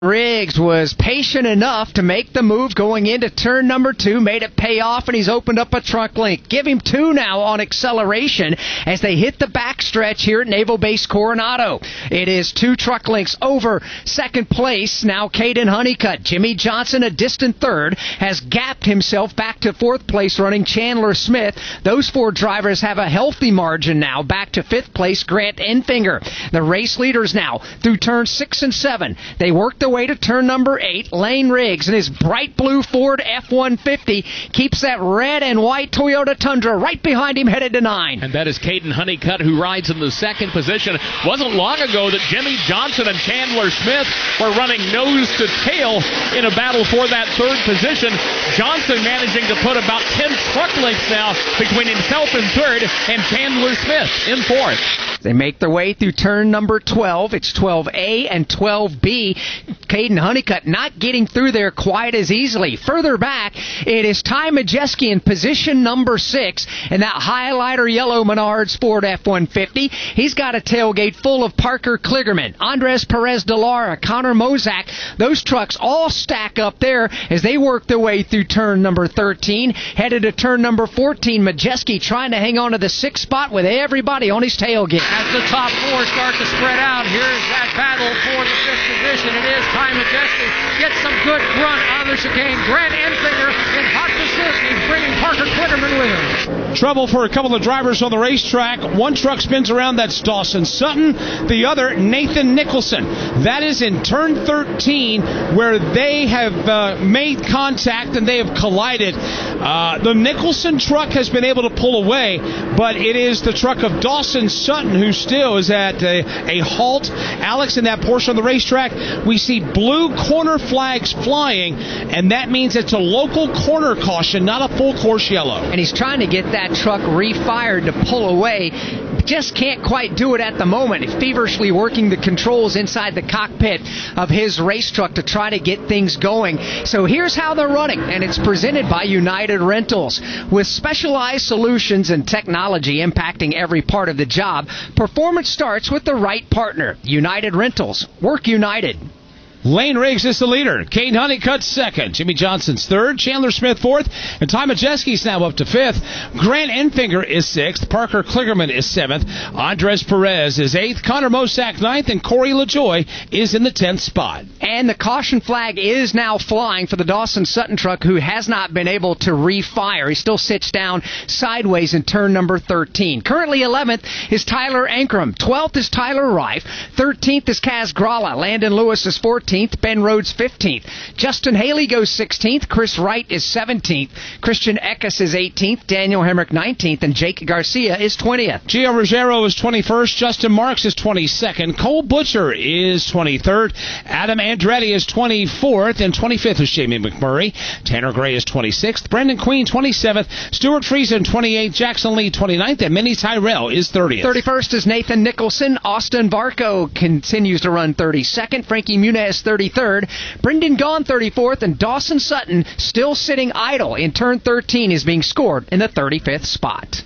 Riggs was patient enough to make the move going into turn number 2, made it pay off, and he's opened up a truck link. Give him 2 now on acceleration as they hit the backstretch here at Naval Base Coronado. It is 2 truck links over second place. Now Caden Honeycutt. Jimmy Johnson, a distant third, has gapped himself back to 4th place running Chandler Smith. Those 4 drivers have a healthy margin now back to 5th place Grant Enfinger. The race leaders now through turns 6 and 7. They work their way to turn number 8. Lane Riggs and his bright blue Ford F-150 keeps that red and white Toyota Tundra right behind him, headed to 9. And that is Caden Honeycutt, who rides in the 2nd position. Wasn't long ago that Jimmy Johnson and Chandler Smith were running nose to tail in a battle for that 3rd position. Johnson managing to put about 10 truck lengths now between himself in 3rd and Chandler Smith in 4th. They make their way through turn number 12. It's 12A and 12B. Caden Honeycutt not getting through there quite as easily. Further back, it is Ty Majeski in position number 6 in that highlighter yellow Menards Ford F-150. He's got a tailgate full of Parker Kligerman, Andres Perez de Lara, Connor Mozak. Those trucks all stack up there as they work their way through turn number 13. Headed to turn number 14, Majeski trying to hang on to the 6th spot with everybody on his tailgate. As the top 4 start to spread out, here's that battle for the 5th position. It is Ty Majeski. Gets some good grunt on the chicane. Grant Enfinger in hot pursuit. He's bringing Parker Kligerman with him. Trouble for a couple of drivers on the racetrack. One truck spins around. That's Dawson Sutton. The other, Nathan Nicholson. That is in turn 13 where they have made contact and they have collided. The Nicholson truck has been able to pull away, but it is the truck of Dawson Sutton who still is at a halt. Alex, in that portion of the racetrack, we see blue corner flags flying, and that means it's a local corner caution, not a full course yellow. And he's trying to get that truck refired to pull away. Just can't quite do it at the moment. He's feverishly working the controls inside the cockpit of his race truck to try to get things going. So here's how they're running, and it's presented by United Rentals. With specialized solutions and technology impacting every part of the job, performance starts with the right partner. United Rentals. Work united. Lane Riggs is the leader. Caden Honeycutt 2nd. Jimmy Johnson's 3rd. Chandler Smith 4th. And Ty Majeski's now up to 5th. Grant Enfinger is 6th. Parker Kligerman is 7th. Andres Perez is 8th. Connor Mosack 9th. And Corey LaJoy is in the 10th spot. And the caution flag is now flying for the Dawson Sutton truck, who has not been able to refire. He still sits down sideways in turn number 13. Currently 11th is Tyler Ankrum. 12th is Tyler Reif. 13th is Kaz Gralla. Landon Lewis is 14th. Ben Rhodes 15th. Justin Haley goes 16th. Chris Wright is 17th. Christian Eckes is 18th. Daniel Hemrick 19th. And Jake Garcia is 20th. Gio Ruggiero is 21st. Justin Marks is 22nd. Cole Butcher is 23rd. Adam Andretti is 24th. And 25th is Jamie McMurray. Tanner Gray is 26th. Brendan Queen 27th. Stuart Friesen 28th. Jackson Lee 29th. And Minnie Tyrell is 30th. 31st is Nathan Nicholson. Austin Varco continues to run 32nd. Frankie Muniz 33rd. Brendan Gaughan 34th. And Dawson Sutton, still sitting idle in turn 13, is being scored in the 35th spot.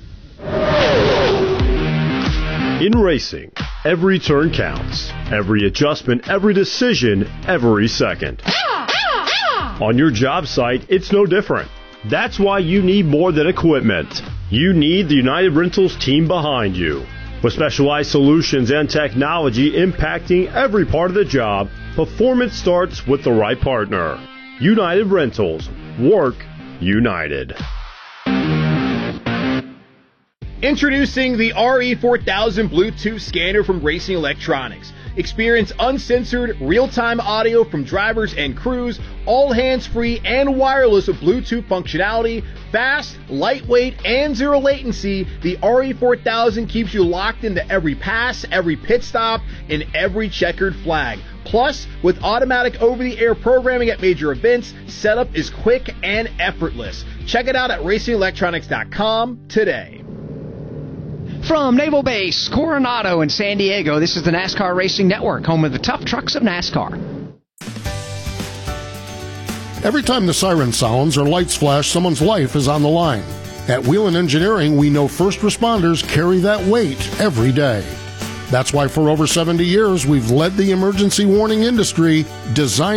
In racing, every turn counts. Every adjustment, every decision, every second. On your job site, it's no different. That's why you need more than equipment. You need the United Rentals team behind you. With specialized solutions and technology impacting every part of the job, performance starts with the right partner. United Rentals. Work united. Introducing the RE4000 Bluetooth scanner from Racing Electronics. Experience uncensored, real-time audio from drivers and crews, all hands-free and wireless with Bluetooth functionality, fast, lightweight, and zero latency. The RE4000 keeps you locked into every pass, every pit stop, and every checkered flag. Plus, with automatic over-the-air programming at major events, setup is quick and effortless. Check it out at racingelectronics.com today. From Naval Base, Coronado, and San Diego, this is the NASCAR Racing Network, home of the tough trucks of NASCAR. Every time the siren sounds or lights flash, someone's life is on the line. At Whelen Engineering, we know first responders carry that weight every day. That's why for over 70 years, we've led the emergency warning industry, designing